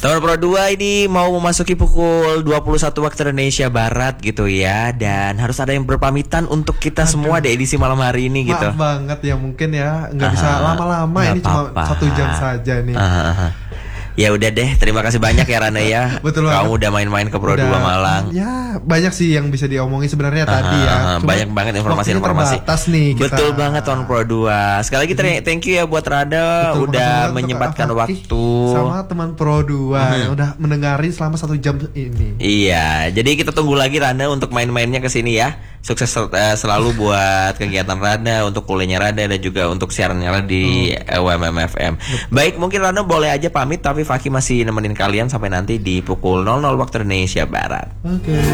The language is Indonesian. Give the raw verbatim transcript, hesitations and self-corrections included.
Teman Pro dua ini mau memasuki pukul dua puluh satu waktu Indonesia Barat gitu ya. Dan harus ada yang berpamitan untuk kita Aduh. semua di edisi malam hari ini gitu. Maaf banget ya, mungkin ya nggak bisa lama-lama, ini apa-apa. Cuma satu jam saja nih. Aha. Ya udah deh, terima kasih banyak ya Rana ya. Betul banget. Kamu udah main-main ke Pro dua Malang. Ya, banyak sih yang bisa diomongin sebenarnya aha, tadi ya. Cuma banyak banget informasi-informasi. Nih kita. Betul banget Tuan Pro dua. Sekali lagi hmm. thank you ya buat Rada Betul, udah menyempatkan waktu sama teman Pro dua hmm. yang udah mendengari selama satu jam ini. Iya, jadi kita tunggu lagi Rada untuk main-mainnya ke sini ya. Sukses uh, selalu buat kegiatan Rada, untuk kuliahnya Rada dan juga untuk siarannya Rada di hmm. W M M F M. Baik, mungkin Rada boleh aja pamit, tapi Faki masih nemenin kalian sampai nanti di pukul nol nol waktu Indonesia Barat. Oke. Okay.